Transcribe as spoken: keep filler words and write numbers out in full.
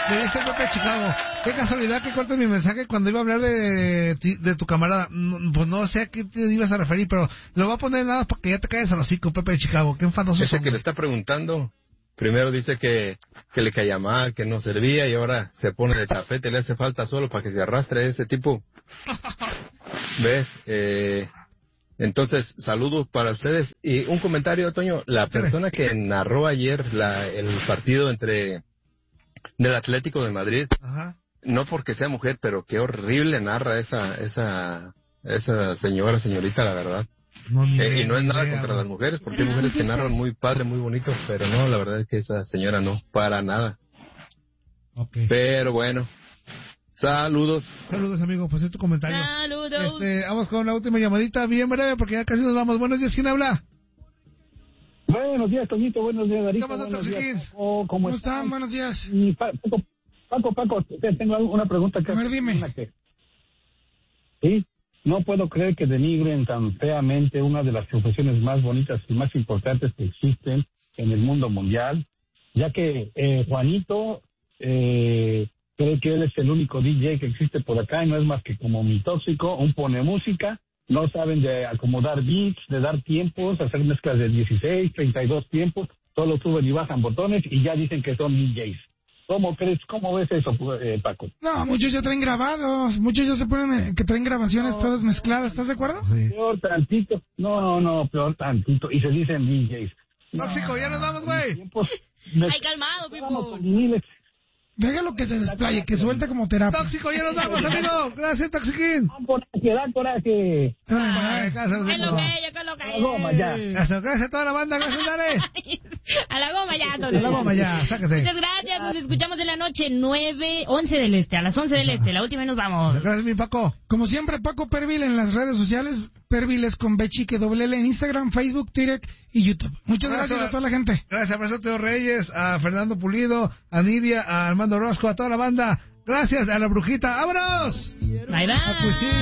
Me dice Pepe Chicago, qué casualidad que cortes mi mensaje cuando iba a hablar de, de tu camarada. No, pues no sé a qué te ibas a referir, pero lo voy a poner nada para que ya te caigas al hocico, Pepe Chicago. Qué enfadoso. Ese que le está preguntando, primero dice que, que le caía mal, que no servía, y ahora se pone de tapete, le hace falta solo para que se arrastre ese tipo. ¿Ves? Eh... Entonces, saludos para ustedes. Y un comentario, Toño. La persona que narró ayer la, el partido entre del Atlético de Madrid, Ajá. no porque sea mujer, pero qué horrible narra esa esa esa señora, señorita, la verdad. No, ni eh, idea, y no es ni nada idea, contra bro. las mujeres, porque hay mujeres que narran muy padre, muy bonito, pero no, la verdad es que esa señora no, para nada. Okay. Pero bueno. Saludos. Saludos, amigo. Pues es tu comentario. Saludos. Este, vamos con la última llamadita, bien breve, porque ya casi nos vamos. Buenos días, ¿quién habla? Buenos días, Toñito. Buenos días, Darito. ¿Cómo estás, Buenos días, Toxiquín? Paco. ¿Cómo, ¿Cómo están? están? Buenos días. Y Pa- Paco, Paco, Paco, te tengo una pregunta que A ver, dime. que- Sí, no puedo creer que denigren tan feamente una de las profesiones más bonitas y más importantes que existen en el mundo mundial, ya que eh, Juanito eh, cree que él es el único D J que existe por acá y no es más que como mi tóxico, un pone música, no saben de acomodar beats, de dar tiempos, hacer mezclas de dieciséis, treinta y dos tiempos, solo suben y bajan botones y ya dicen que son D Js. ¿Cómo crees, cómo ves eso, eh, Paco? No, muchos ya traen grabados, muchos ya se ponen eh, que traen grabaciones No, todas mezcladas, ¿estás de acuerdo? Sí. Peor tantito, no, no, peor tantito, y se dicen D Js. Tóxico, ya nos vamos, güey. Tiempos, me- Ay, calmado, vamos Pipo. con viniles. Déjalo que se desplaye, que suelte como terapia. Tóxico, ya nos vamos, amigo. Gracias, Toxiquín. Da coraje, da coraje. Ay, gracias, ¿Qué es lo amigo. que es? ¿Qué es lo que A la goma, ya. es? Gracias, gracias a toda la banda, gracias, dale. A la goma ya, A la goma ya, sáquese. Muchas gracias, nos escuchamos en la noche, nueve, once del este, a las once del este, la última y nos vamos. Gracias, mi Paco. Como siempre, Paco Pervil en las redes sociales. Pervil es con B chique doble L en Instagram, Facebook, Twitter y YouTube. Muchas Gracias. gracias a toda la gente. Gracias a Teo Reyes, a Fernando Pulido, a Nidia, a Armando Orozco, a toda la banda. Gracias a la brujita. ¡Vámonos! Bye, bye. Ah, pues sí.